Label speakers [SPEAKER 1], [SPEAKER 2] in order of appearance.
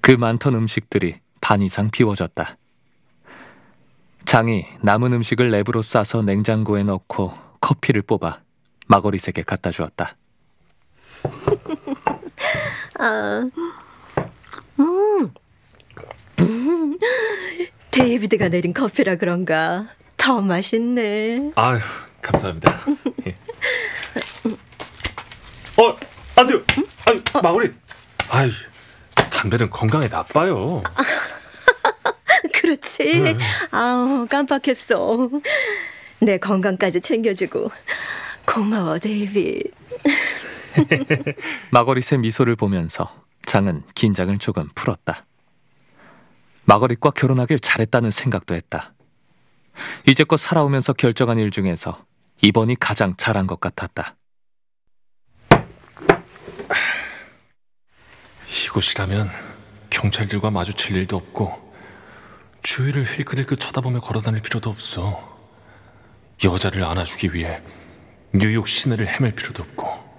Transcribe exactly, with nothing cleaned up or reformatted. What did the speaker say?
[SPEAKER 1] 그 많던 음식들이 반 이상 비워졌다. 장이 남은 음식을 랩으로 싸서 냉장고에 넣고 커피를 뽑아 마거릿에게 갖다 주었다.
[SPEAKER 2] 아, 음, 음, 데이비드가 내린 커피라 그런가 더 맛있네.
[SPEAKER 3] 아유, 감사합니다. 어, 안 돼요. 아유, 마거릿. 아유, 담배는 건강에 나빠요.
[SPEAKER 2] 그렇지.
[SPEAKER 3] 네.
[SPEAKER 2] 아우, 깜빡했어. 내 건강까지 챙겨주고 고마워, 데이비드.
[SPEAKER 1] 마거릿의 미소를 보면서 장은 긴장을 조금 풀었다. 마거릿과 결혼하길 잘했다는 생각도 했다. 이제껏 살아오면서 결정한 일 중에서 이번이 가장 잘한 것 같았다.
[SPEAKER 3] 이곳이라면 경찰들과 마주칠 일도 없고 주위를 힐끗힐끗 쳐다보며 걸어다닐 필요도 없어. 여자를 안아주기 위해 뉴욕 시내를 헤맬 필요도 없고.